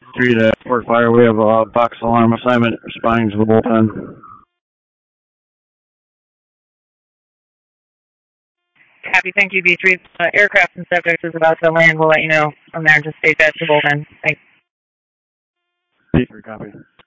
3 to Fort Fire, we have a box alarm assignment responding to the bullpen. Happy, thank you, B3. Aircraft and subjects is about to land. We'll let you know from there. Just stay fast to bullpen. Thanks. B3 copy.